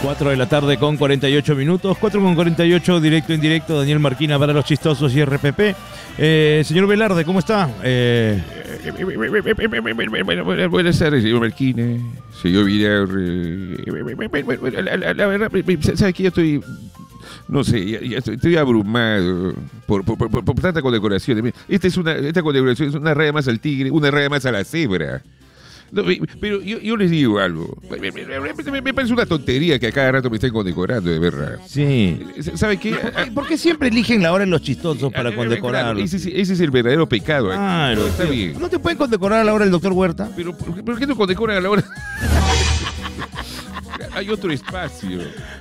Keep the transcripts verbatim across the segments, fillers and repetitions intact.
cuatro de la tarde con cuarenta y ocho minutos, cuatro con cuarenta y ocho, directo en directo, Daniel Marquina para Los Chistosos y R P P. Eh, señor Velarde, ¿cómo está? Eh... Buenas tardes, señor Marquina, señor Vidal. La verdad, ¿sabes qué? Yo estoy... No sé, ya, ya estoy, estoy abrumado por, por, por, por tanta condecoración. Esta, es una, esta condecoración es una raya más al tigre, una raya más a la cebra. No, pero yo, yo les digo algo. Me, me, me parece una tontería que a cada rato me estén condecorando, de verdad. Sí. ¿Sabe qué? ¿Por qué, por qué siempre eligen la hora de Los Chistosos para condecorarlo? Ese, ese es el verdadero pecado. Claro, está tío. bien. ¿No te pueden condecorar a la hora del doctor Huerta? Pero ¿por, ¿por qué no condecoran a la hora? Hay otro espacio.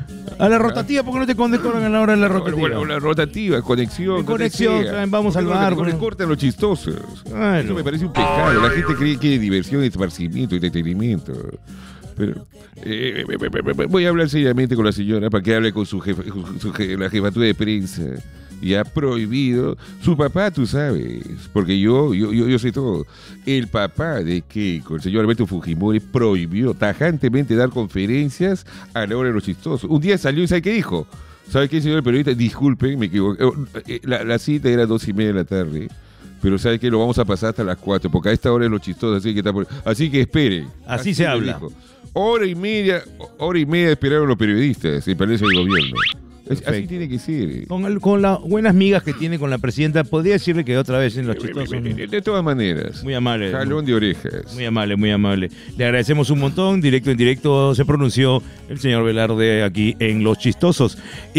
A la rotativa, ¿por qué no te condecoran a la hora de la rotativa? Bueno, la rotativa, conexión. Conexión, vamos al bar. Le cortan los chistosos. Bueno. Eso me parece un pecado. La gente cree que es diversión, esparcimiento, entretenimiento. Pero eh, voy a hablar seriamente con la señora para que hable con su jefa, su jefa, la jefatura de prensa. Y ha prohibido su papá, tú sabes, porque yo, yo, yo, yo sé todo. El papá de Keiko, el señor Alberto Fujimori, prohibió tajantemente dar conferencias a la hora de Los Chistosos. Un día salió y ¿sabe qué dijo? ¿Sabe qué, señor periodista? Disculpen, me equivoqué. La, la cita era dos y media de la tarde. Pero ¿sabe qué? Lo vamos a pasar hasta las cuatro, porque a esta hora es Los Chistosos, así que está por... Así que esperen. Así, así se habla. Dijo. Hora y media, hora y media esperaron los periodistas en Palacio del Gobierno. Perfecto. Así tiene que ser. Con, el, con las buenas migas que tiene con la presidenta, podría decirle que otra vez en Los Chistosos. De, de todas maneras. Muy amable. Jalón de orejas. Muy amable, muy amable. Le agradecemos un montón. Directo en directo se pronunció el señor Velarde aquí en Los Chistosos.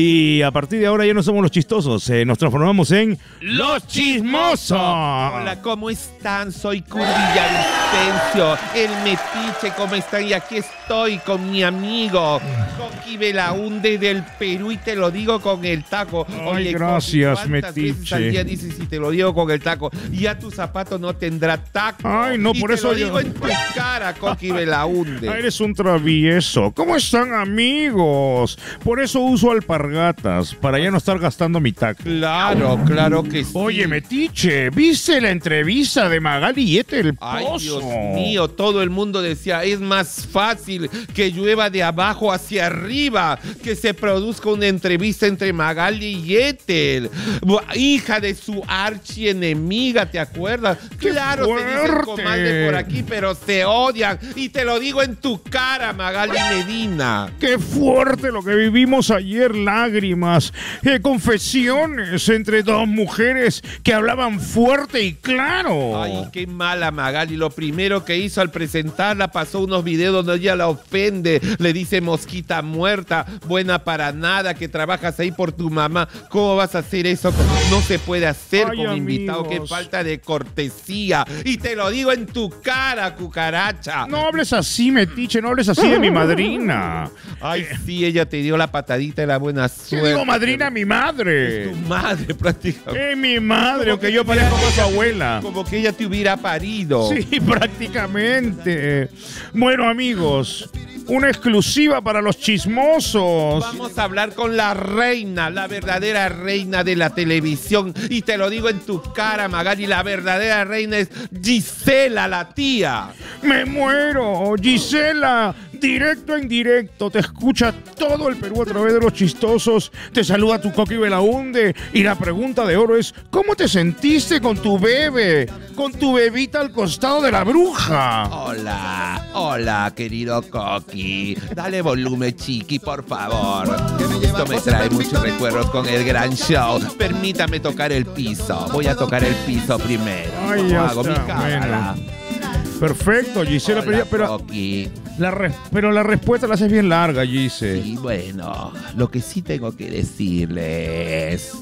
Y a partir de ahora ya no somos Los Chistosos, eh, nos transformamos en Los Chismosos. Hola, ¿cómo están? Soy Kurt Villavicencio, el metiche, ¿cómo están? Y aquí estoy con mi amigo Coqui Belaunde del Perú y te lo digo con el taco. Ay, Oye, gracias, Coqui, ¿cuántas metiche? veces al día dices si te lo digo con el taco? Ya tu zapato no tendrá taco. Ay, no, y por te eso lo yo... digo en tu cara, Coqui Belaunde. Ay, eres un travieso. ¿Cómo están, amigos? Por eso uso alpargatas, para ya no estar gastando mi taco. Claro, claro que sí. Oye, metiche, ¿viste la entrevista de Magali y el Pozo? Ay, Dios mío, todo el mundo decía, es más fácil que llueva de abajo hacia arriba, que se produzca una entrevista entre Magali y Ethel, hija de su archienemiga, ¿te acuerdas? ¡Qué claro, fuerte! se dicen comadre por aquí, pero se odian, y te lo digo en tu cara, Magali Medina. ¡Qué fuerte lo que vivimos ayer! Lágrimas, eh, confesiones entre dos mujeres que hablaban fuerte y claro. Ay, qué mala Magali. Lo primero que hizo al presentarla, pasó unos videos donde ella la ofende, le dice mosquita muerta, buena para nada, que trabajas ahí por tu mamá. ¿Cómo vas a hacer eso? No se puede hacer. Ay, como amigos. Invitado. Qué falta de cortesía. Y te lo digo en tu cara, cucaracha. No hables así, metiche, no hables así de mi madrina. Ay, sí, ella te dio la patadita de la buena suerte. ¿Qué digo madrina? Mi madre. Es tu madre, prácticamente. Es mi madre, aunque yo parezco como su abuela. Como que ella te hubiera parido. Sí, prácticamente. Bueno, amigos, una exclusiva para Los Chismosos. Vamos a hablar con la reina, la verdadera reina de la televisión. Y te lo digo en tu cara, Magali, la verdadera reina es Gisela, la tía. ¡Me muero! Gisela, directo en directo, te escucha todo el Perú a través de Los Chistosos. Te saluda tu Coqui Belaunde. Y la pregunta de oro es, ¿cómo te sentiste con tu bebé? Con tu bebita al costado de la bruja. Hola, hola, querido Coqui. Dale volumen, chiqui, por favor. Esto me trae muchos recuerdos con el gran show. Permítame tocar el piso. Voy a tocar el piso primero. Ay, ya hago está, mi cámara. Bueno. Perfecto, Gisela. Hola, pero, Coqui. la re, pero la respuesta la haces bien larga, Gise. Sí, bueno, lo que sí tengo que decirles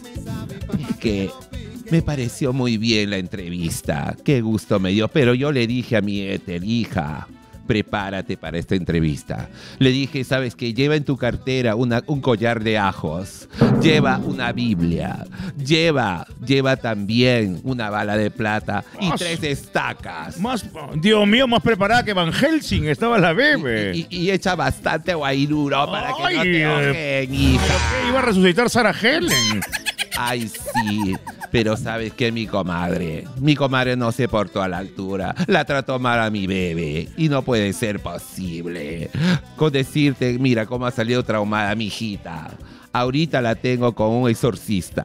es que me pareció muy bien la entrevista. Qué gusto me dio, pero yo le dije a mi Ethel, hija, prepárate para esta entrevista. Le dije, ¿sabes qué? Lleva en tu cartera una, un collar de ajos, lleva una Biblia, lleva, lleva también una bala de plata y más, tres estacas. Más, Dios mío, más preparada que Van Helsing estaba la bebé. Y, y, y echa bastante guairuro para Ay, que no te ojen, hija. ¿Pero qué? Iba a resucitar Sarah Helen. Ay, sí. Pero ¿sabes qué, mi comadre? Mi comadre no se portó a la altura. La trató mal a mi bebé. Y no puede ser posible. Con decirte, mira cómo ha salido traumada mi hijita. Ahorita la tengo con un exorcista.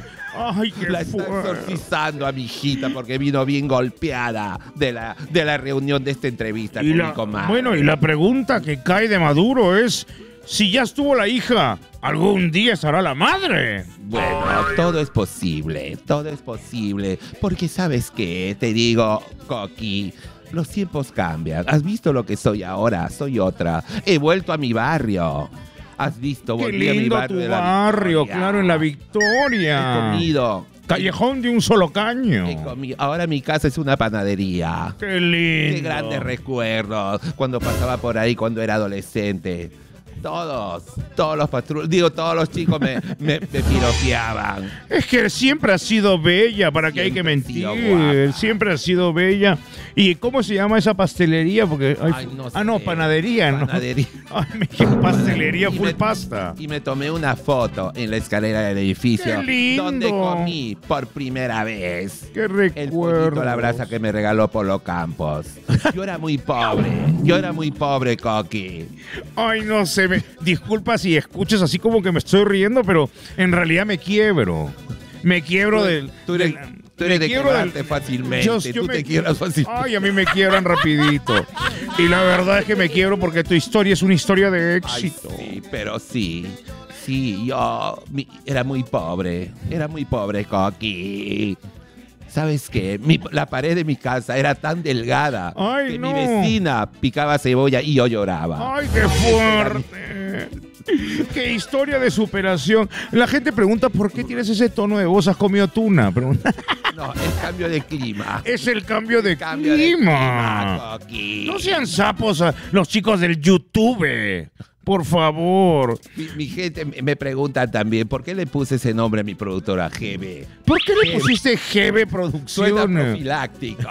Ay, qué La está fuerte. exorcizando a mi hijita porque vino bien golpeada de la, de la reunión de esta entrevista Y con la- mi comadre. bueno, y la pregunta que cae de Maduro es, si ya estuvo la hija, ¿algún día estará la madre? Bueno, todo es posible, todo es posible. Porque ¿sabes qué? Te digo, Coqui, los tiempos cambian. ¿Has visto lo que soy ahora? Soy otra. He vuelto a mi barrio. ¿Has visto? Qué Volví a mi lindo barrio tu de la barrio, Victoria. claro, en la He Victoria. comido. Callejón de un solo caño. He comido. Ahora mi casa es una panadería. Qué lindo. Qué grandes recuerdos cuando pasaba por ahí cuando era adolescente. Todos, todos los patrullos, digo, todos los chicos me, me, me piropeaban. Es que siempre ha sido bella, ¿para qué hay que Siempre ha mentir? sido guapa. Siempre ha sido bella. ¿Y cómo se llama esa pastelería? Porque ay, Ay, no ah, no, sé. panadería, ¿no? Panadería. Ay, me dije pastelería Y full me- pasta. Y me tomé una foto en la escalera del edificio. ¡Qué lindo! Donde comí por primera vez. Qué El pollito recuerdo. a la brasa que me regaló Polo Campos. Yo era muy pobre. Yo era muy pobre, Coqui. Ay, no sé, me, disculpa si escuchas así como que me estoy riendo, pero en realidad me quiebro. Me quiebro Tú- del... tú eres- del- Tú eres me de quiebro quebrarte del- fácilmente. Yo- yo Tú me- te quiebras fácilmente. Ay, a mí me quiebran rapidito. Y la verdad es que me quiebro porque tu historia es una historia de Ay, éxito. sí, pero sí. Sí, yo mi- era muy pobre. Era muy pobre, Coqui. ¿Sabes qué? Mi- la pared de mi casa era tan delgada Ay, que no. mi vecina picaba cebolla y yo lloraba. Ay, qué fuerte. Qué historia de superación. La gente pregunta por qué tienes ese tono de voz. ¿Has comido tuna? Pregunta. No, el cambio de clima. Es el cambio de Cambio de clima. clima, Coqui. No sean sapos a los chicos del YouTube. Por favor. Mi, mi gente me me pregunta también, ¿por qué le puse ese nombre a mi productora G B? ¿Por qué le pusiste G B Suena Producciones? profiláctico.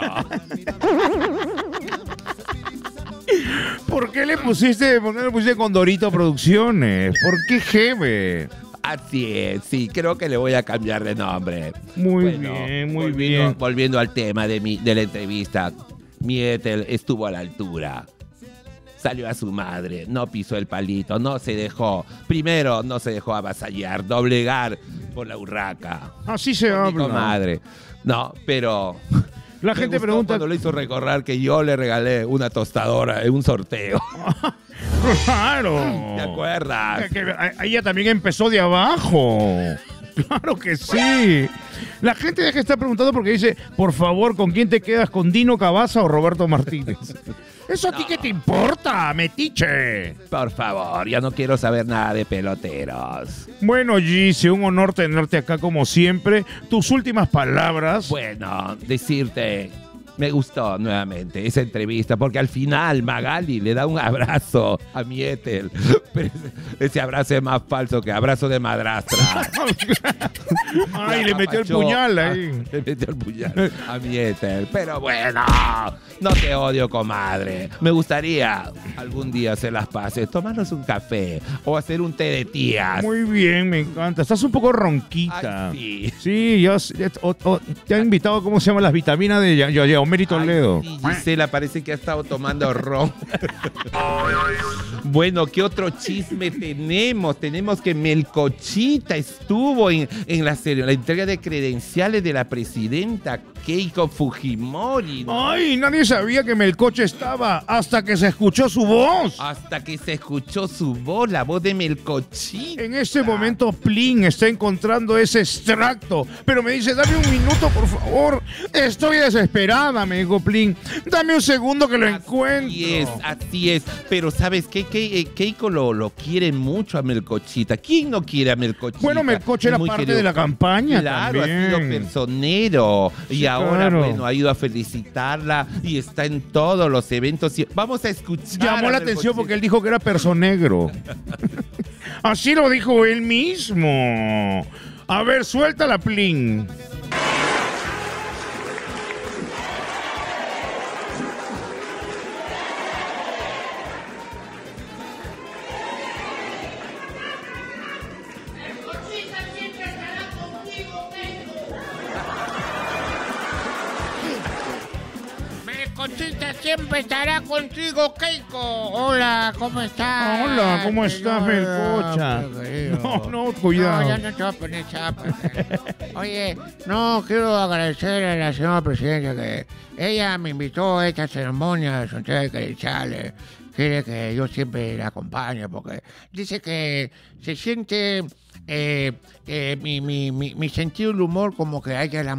¿Por qué le pusiste, por qué le pusiste Condorito Producciones? ¿Por qué G B? Así es, sí, creo que le voy a cambiar de nombre. Muy Bueno, bien, muy volviendo, bien. Volviendo al tema de, mi, de la entrevista, Mietel estuvo a la altura. Salió a su madre, no pisó el palito, no se dejó. Primero, no se dejó avasallar, doblegar por la urraca. Así se Por mi habla. comadre. No, pero. La me gente gustó pregunta. cuando le hizo recordar que yo le regalé una tostadora en un sorteo. Claro. ¿Te acuerdas? Que- que a- ella también empezó de abajo. Claro que sí. La gente deja de estar preguntando porque dice, por favor, ¿con quién te quedas? ¿Con Dino Cabaza o Roberto Martínez? ¿Eso a ti qué te importa, metiche? Por favor, ya no quiero saber nada de peloteros. Bueno, Gise, un honor tenerte acá como siempre. Tus últimas palabras. Bueno, decirte, me gustó nuevamente esa entrevista, porque al final Magali le da un abrazo a Mietel. Pero ese, ese abrazo es más falso que abrazo de madrastra. Ay, La le metió el apapachó. puñal Ah, ahí. Le metió el puñal a Mietel. Pero bueno, no te odio, comadre. Me gustaría algún día hacer las paces, tomarnos un café o hacer un té de tías. Muy bien, me encanta. Estás un poco ronquita. Ay, sí. Sí, yo, o- o- te han invitado, ¿cómo se llama? Las vitaminas de Ya- Ya- Ya- Homero Toledo. Ay, sí, Gisela parece que ha estado tomando ron. Bueno, ¿qué otro chisme tenemos? Tenemos que Melcochita estuvo en, en la, serie, la entrega de credenciales de la presidenta Keiko Fujimori, ¿no? Ay, nadie sabía que Melcoche estaba hasta que se escuchó su voz. Hasta que se escuchó su voz, la voz de Melcochita. En este momento, Plin está encontrando ese extracto. Pero me dice, dame un minuto, por favor. Estoy desesperada, me dijo Plin. Dame un segundo que lo encuentro. Así es, así es. Pero ¿sabes qué? Ke- eh, Keiko lo, lo quiere mucho a Melcochita. ¿Quién no quiere a Melcochita? Bueno, Melcoche Es era muy parte querido. de la campaña Claro, ha también. sido personero. Sí, y ahora, claro. bueno, ha ido a felicitarla y está en todos los eventos. Y vamos a escuchar. Llamó a la atención Melcochita. porque él dijo que era personegro. Así lo dijo él mismo. A ver, suéltala, Plin. Melcochita siempre estará contigo, Keiko. siempre estará contigo, Keiko. Hola, ¿cómo estás? Hola, ¿cómo estás, Melcocha? No, no, cuidado. No, ya no te voy a poner chapa. Oye, no, quiero agradecer a la señora presidenta que ella me invitó a esta ceremonia de su entrega credenciales. Quiere que yo siempre la acompañe porque dice que se siente eh, eh, mi, mi, mi, mi sentido del humor como que hay que la